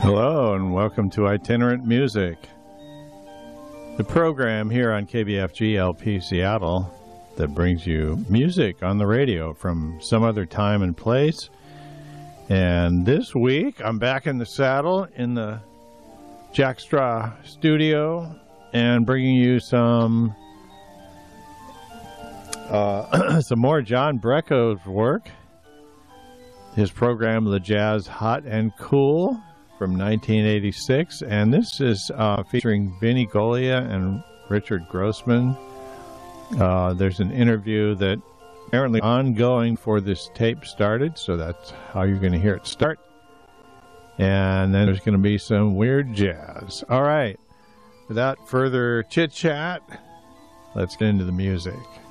Hello and welcome to Itinerant Music, the program here on KBFG LP Seattle that brings you music on the radio from some other time and place. And this week I'm back in the saddle in the Jack Straw studio and bringing you some more John Brecko's work. His program, The Jazz Hot and Cool, from 1986, and this is featuring Vinnie Golia and Richard Grossman. There's an interview that apparently ongoing for this tape started, so that's how you're going to hear it start. And then there's going to be some weird jazz. All right, without further chit-chat, let's get into the music.